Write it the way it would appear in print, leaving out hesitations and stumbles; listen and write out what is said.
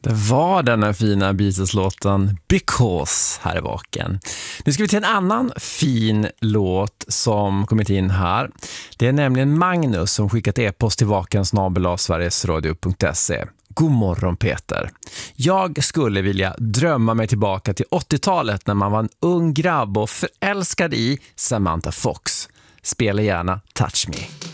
Det var den här fina Beatles-låten Because här i baken. Nu ska vi till en annan fin låt som kommit in här. Det är nämligen Magnus som skickat e-post till vaken@sverigesradio.se. God morgon Peter. Jag skulle vilja drömma mig tillbaka till 80-talet när man var en ung grabb och förälskad i Samantha Fox. Spela gärna Touch Me.